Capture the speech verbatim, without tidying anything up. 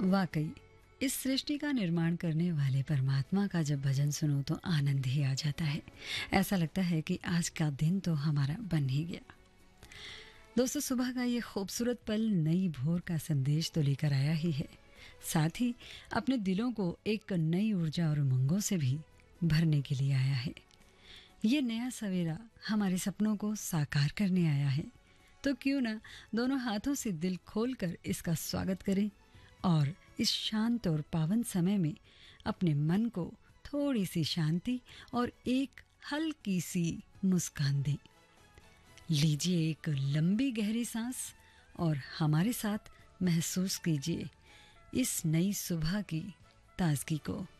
वाकई इस सृष्टि का निर्माण करने वाले परमात्मा का जब भजन सुनो तो आनंद ही आ जाता है। ऐसा लगता है कि आज का दिन तो हमारा बन ही गया। दोस्तों, सुबह का ये खूबसूरत पल नई भोर का संदेश तो लेकर आया ही है, साथ ही अपने दिलों को एक नई ऊर्जा और उमंगों से भी भरने के लिए आया है। ये नया सवेरा हमारे सपनों को साकार करने आया है, तो क्यों ना दोनों हाथों से दिल खोलकर इसका स्वागत करें और इस शांत और पावन समय में अपने मन को थोड़ी सी शांति और एक हल्की सी मुस्कान दें। लीजिए एक लंबी गहरी सांस और हमारे साथ महसूस कीजिए इस नई सुबह की ताजगी को।